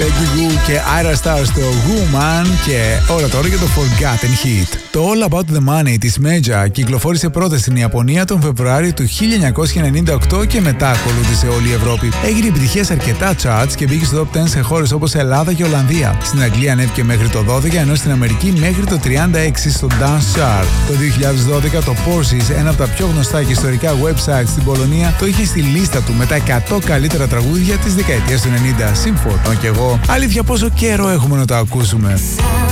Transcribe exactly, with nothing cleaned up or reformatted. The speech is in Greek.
Peggy Gou και Ira Star στο Woman. Και ώρα τώρα για το Forgotten Hit. Το All About The Money της Meja κυκλοφόρησε πρώτα στην Ιαπωνία τον Φεβρουάριο του χίλια εννιακόσια ενενήντα οκτώ και μετά ακολούθησε όλη η Ευρώπη. Έγινε επιτυχία σε αρκετά charts και μπήκε στο top δέκα σε χώρες όπως Ελλάδα και Ολλανδία. Στην Αγγλία ανέβηκε μέχρι το δώδεκα, ενώ στην Αμερική μέχρι το τριάντα έξι στο Dance Chart. Το δύο χιλιάδες δώδεκα το Porsis, ένα από τα πιο γνωστά και ιστορικά websites στην Πολωνία, το είχε στη λίστα του με τα εκατό καλύτερα τραγούδια της δεκαετίας του ενενήντα. Συμφωνώ κι εγώ. Αλήθεια, πόσο καιρό έχουμε να το ακούσουμε.